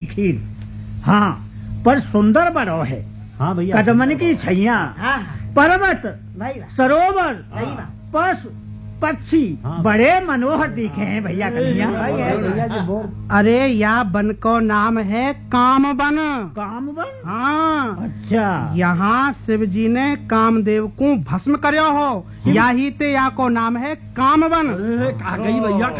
खीर। हाँ, पर सुंदर बड़ो है। हाँ भैया, कदमन की छैया, पर्वत, सरोवर, पशु पक्षी बड़े मनोहर दिखे हैं भैया कन्हैया। अरे या वन को नाम है कामवन। कामवन? हाँ। अच्छा, यहाँ शिव जी ने कामदेव को भस्म कर्यो हो, यही ते या को नाम है कामवन। कहा गई भैया।